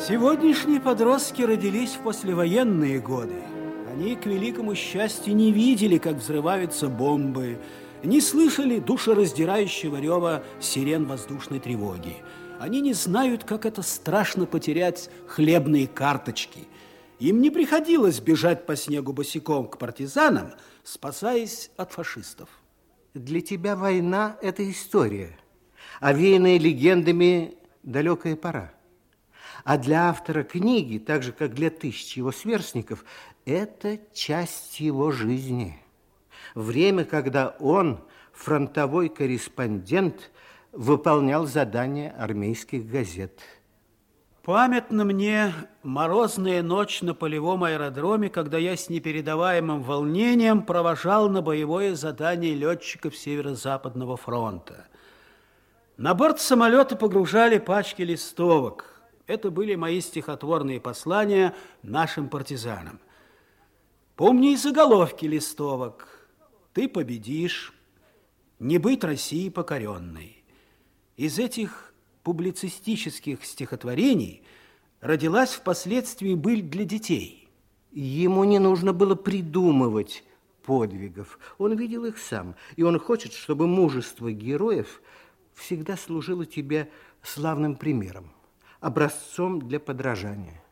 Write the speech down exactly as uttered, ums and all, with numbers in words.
Сегодняшние подростки родились в послевоенные годы. Они, к великому счастью, не видели, как взрываются бомбы, не слышали душераздирающего рева сирен воздушной тревоги. Они не знают, как это страшно потерять хлебные карточки. Им не приходилось бежать по снегу босиком к партизанам, спасаясь от фашистов. Для тебя война – это история, овеянная легендами далекая пора. А для автора книги, так же, как для тысяч его сверстников, это часть его жизни. Время, когда он, фронтовой корреспондент, выполнял задания армейских газет. Памятна мне морозная ночь на полевом аэродроме, когда я с непередаваемым волнением провожал на боевое задание летчиков Северо-Западного фронта. На борт самолета погружали пачки листовок. Это были мои стихотворные послания нашим партизанам. Помни и заголовки листовок. «Ты победишь», «Не быть России покоренной». Из этих публицистических стихотворений родилась впоследствии быль для детей. Ему не нужно было придумывать подвигов. Он видел их сам. И он хочет, чтобы мужество героев всегда служило тебе славным примером, образцом для подражания.